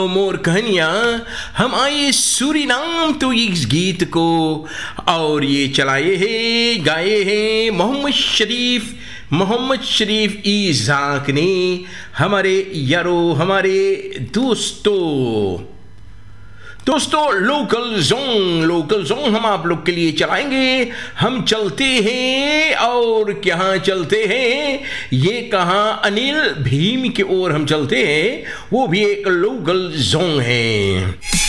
मोर कहानियाँ हम आए सूरीनाम तो इस गीत को और ये चलाए हैं गाए हैं मोहम्मद शरीफ इज़ाक ने हमारे यारो हमारे दोस्तों लोकल जोंग हम आप लोग के लिए चलाएंगे। हम चलते हैं और कहाँ चलते हैं ये कहाँ अनिल भीम की ओर हम चलते हैं, वो भी एक लोकल जोंग है।